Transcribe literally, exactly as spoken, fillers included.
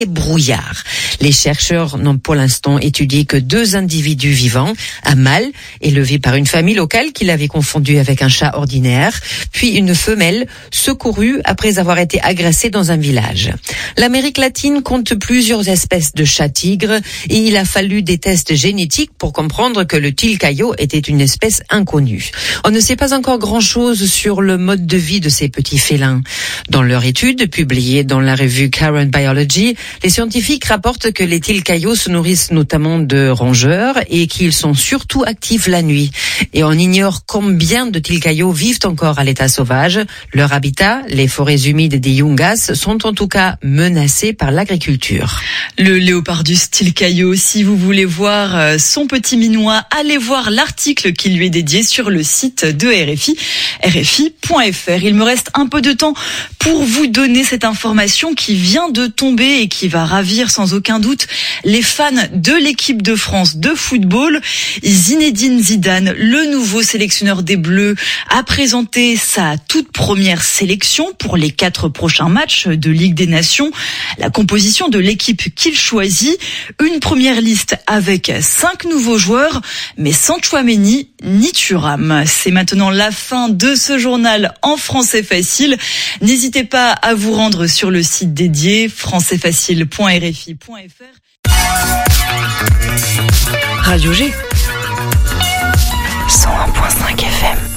brouillard. Les chercheurs n'ont pour l'instant étudié que deux individus vivants, un mâle élevé par une famille locale qui l'avait confondu avec un chat ordinaire, puis une femelle secourue après avoir été agressée dans un village. L'Amérique latine compte plusieurs espèces de chats tigres et il a fallu des tests génétiques pour comprendre que le tilcayo était une espèce inconnue. On ne sait pas encore grand-chose sur le mode de vie de ces petits félins. Dans leur étude publiée dans la revue Current Biology, les scientifiques rapportent que les tilcayos se nourrissent notamment de rongeurs et qu'ils sont surtout actifs la nuit. Et on ignore combien de tilcayos vivent encore à l'état sauvage. Leur habitat, les forêts humides des Yungas, sont en tout cas menacés par l'agriculture. Le léopardus tilcayo, si vous voulez voir son petit minois, allez voir l'article qui lui est dédié sur le site de R F I, R F I point F R. Il me reste un peu de temps pour vous donner cette information qui vient de tomber et qui va ravir sans aucun doute les fans de l'équipe de France de football. Zinedine Zidane, le nouveau sélectionneur des Bleus, a présenté sa toute première sélection pour les quatre prochains matchs de Ligue des Nations. La composition de l'équipe qu'il choisit, une première liste avec cinq nouveaux joueurs, mais sans Tchouaméni ni Thuram. C'est maintenant la fin de ce journal en français facile. N'hésitez pas à vous rendre sur le site dédié français facile point R F I point F R. Radio G cent un virgule cinq F M.